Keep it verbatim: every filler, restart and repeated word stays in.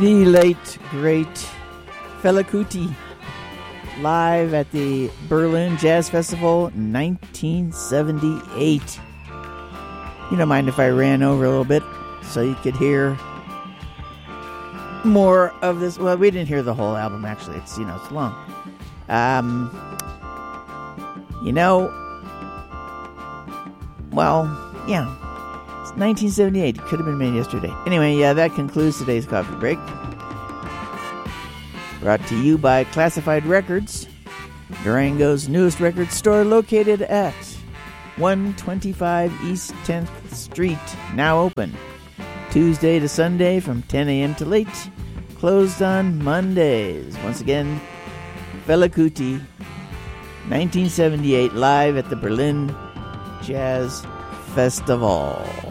The late, great Fela Kuti, live at the Berlin Jazz Festival, nineteen seventy-eight. You don't mind if I ran over a little bit so you could hear more of this? Well, we didn't hear the whole album, actually. It's, you know, it's long. Um, you know, well, yeah. It's nineteen seventy-eight. It could have been made yesterday. Anyway, yeah, that concludes today's coffee break. Brought to you by Classified Records, Durango's newest record store, located at one twenty-five East tenth Street, now open Tuesday to Sunday from ten a.m. to late, closed on Mondays. Once again, Fela Kuti, nineteen seventy-eight, live at the Berlin Jazz Festival.